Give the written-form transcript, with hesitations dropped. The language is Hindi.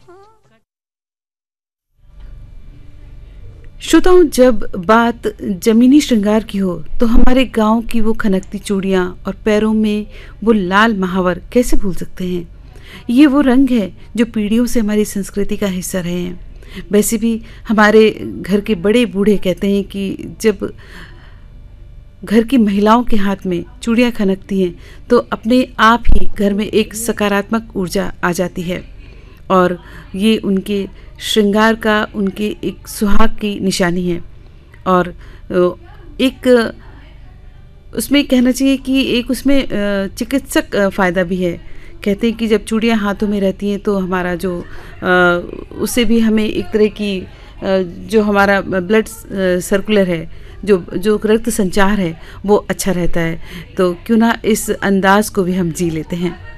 श्रोताओं, जब बात जमीनी श्रृंगार की हो तो हमारे गांव की वो खनकती चूड़ियाँ और पैरों में वो लाल महावर कैसे भूल सकते हैं। ये वो रंग है जो पीढ़ियों से हमारी संस्कृति का हिस्सा रहे हैं। वैसे भी हमारे घर के बड़े बूढ़े कहते हैं कि जब घर की महिलाओं के हाथ में चूड़ियाँ खनकती हैं तो अपने आप ही घर में एक सकारात्मक ऊर्जा आ जाती है और ये उनके श्रृंगार का, उनके एक सुहाग की निशानी है। और एक उसमें कहना चाहिए कि एक उसमें चिकित्सक फ़ायदा भी है। कहते हैं कि जब चूड़ियाँ हाथों में रहती हैं तो हमारा जो उससे भी हमें एक तरह की जो हमारा ब्लड सर्कुलर है, जो रक्त संचार है वो अच्छा रहता है। तो क्यों ना इस अंदाज़ को भी हम जी लेते हैं।